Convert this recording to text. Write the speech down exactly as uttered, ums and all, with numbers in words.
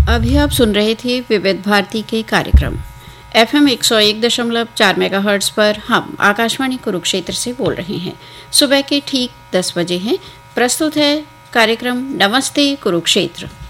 अभी आप सुन रहे थे विविध भारती के कार्यक्रम एफएम एक सौ एक दशमलव चार मेगाहर्ट्ज पर। हम आकाशवाणी कुरुक्षेत्र से बोल रहे हैं। सुबह के ठीक दस बजे हैं। प्रस्तुत है कार्यक्रम नमस्ते कुरुक्षेत्र।